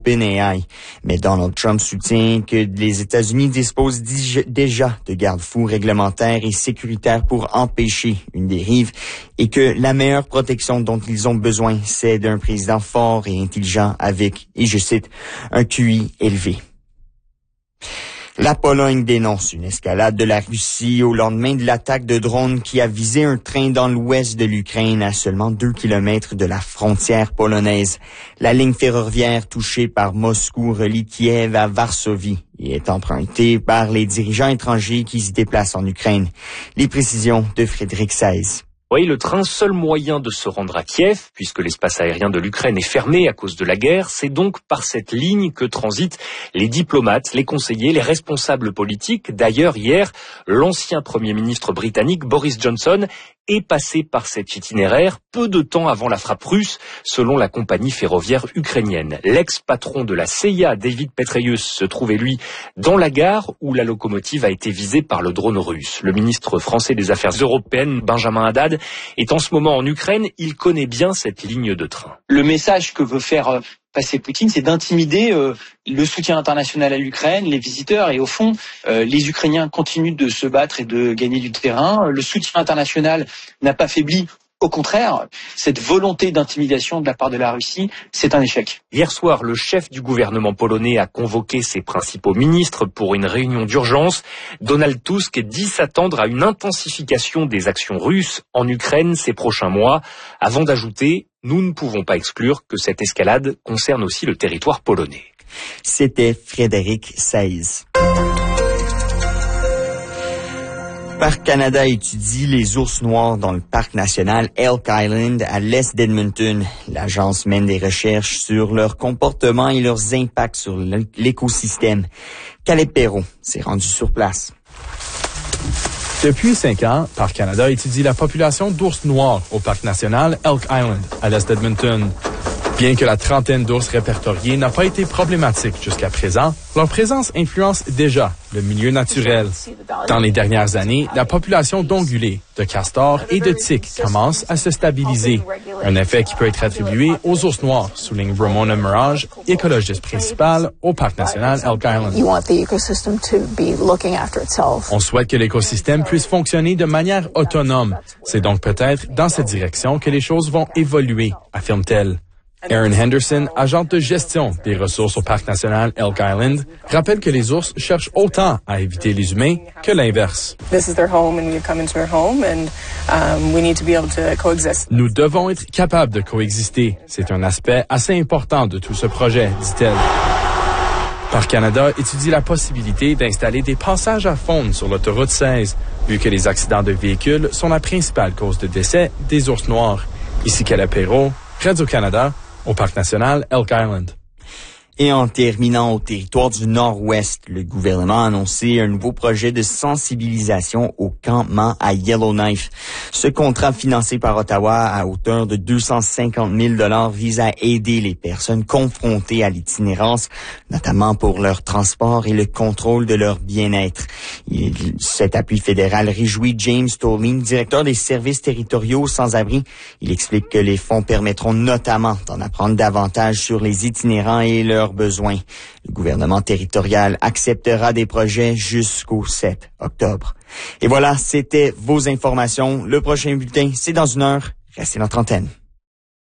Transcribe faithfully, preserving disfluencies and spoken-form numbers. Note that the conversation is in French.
OpenAI. Mais Donald Trump soutient que les États-Unis disposent déjà de garde-fous réglementaires et sécuritaires pour empêcher une dérive et que la meilleure protection dont ils ont besoin, c'est d'un président fort et intelligent avec, et je cite, un Q I élevé. La Pologne dénonce une escalade de la Russie au lendemain de l'attaque de drone qui a visé un train dans l'ouest de l'Ukraine à seulement deux kilomètres de la frontière polonaise. La ligne ferroviaire touchée par Moscou relie Kiev à Varsovie et est empruntée par les dirigeants étrangers qui se déplacent en Ukraine. Les précisions de Frédéric Saez. Oui, le train, seul moyen de se rendre à Kiev, puisque l'espace aérien de l'Ukraine est fermé à cause de la guerre, c'est donc par cette ligne que transitent les diplomates, les conseillers, les responsables politiques. D'ailleurs, hier, l'ancien Premier ministre britannique Boris Johnson est passé par cet itinéraire peu de temps avant la frappe russe, selon la compagnie ferroviaire ukrainienne. L'ex-patron de la C I A, David Petraeus, se trouvait, lui, dans la gare où la locomotive a été visée par le drone russe. Le ministre français des Affaires européennes, Benjamin Haddad, est en ce moment en Ukraine. Il connaît bien cette ligne de train. Le message que veut faire passer Poutine, c'est d'intimider euh, le soutien international à l'Ukraine, les visiteurs, et au fond, euh, les Ukrainiens continuent de se battre et de gagner du terrain. Le soutien international n'a pas faibli. Au contraire, cette volonté d'intimidation de la part de la Russie, c'est un échec. Hier soir, le chef du gouvernement polonais a convoqué ses principaux ministres pour une réunion d'urgence. Donald Tusk dit s'attendre à une intensification des actions russes en Ukraine ces prochains mois, avant d'ajouter « Nous ne pouvons pas exclure que cette escalade concerne aussi le territoire polonais ». C'était Frédéric Saez. Parc Canada étudie les ours noirs dans le parc national Elk Island à l'est d'Edmonton. L'agence mène des recherches sur leur comportement et leurs impacts sur l'écosystème. Caleb Perrault s'est rendu sur place. Depuis cinq ans, Parc Canada étudie la population d'ours noirs au parc national Elk Island à l'est d'Edmonton. Bien que la trentaine d'ours répertoriés n'a pas été problématique jusqu'à présent, leur présence influence déjà le milieu naturel. Dans les dernières années, la population d'ongulés, de castors et de tiques commence à se stabiliser. Un effet qui peut être attribué aux ours noirs, souligne Ramona Mirage, écologiste principale au parc national Elk Island. On souhaite que l'écosystème puisse fonctionner de manière autonome. C'est donc peut-être dans cette direction que les choses vont évoluer, affirme-t-elle. Erin Henderson, agente de gestion des ressources au parc national Elk Island, rappelle que les ours cherchent autant à éviter les humains que l'inverse. Nous devons être capables de coexister. C'est un aspect assez important de tout ce projet, dit-elle. Parc Canada étudie la possibilité d'installer des passages à faune sur l'autoroute seize, vu que les accidents de véhicules sont la principale cause de décès des ours noirs. Ici Caleb Perrault, Radio-Canada, au Parc national Elk Island. Et en terminant au territoire du Nord-Ouest, le gouvernement a annoncé un nouveau projet de sensibilisation au campement à Yellowknife. Ce contrat financé par Ottawa à hauteur de deux cent cinquante mille dollars vise à aider les personnes confrontées à l'itinérance, notamment pour leur transport et le contrôle de leur bien-être. Il, cet appui fédéral réjouit James Tolling, directeur des services territoriaux sans-abri. Il explique que les fonds permettront notamment d'en apprendre davantage sur les itinérants et leurs besoins. Le gouvernement territorial acceptera des projets jusqu'au sept octobre. Et voilà, c'était vos informations. Le prochain bulletin, c'est dans une heure. Restez notre antenne.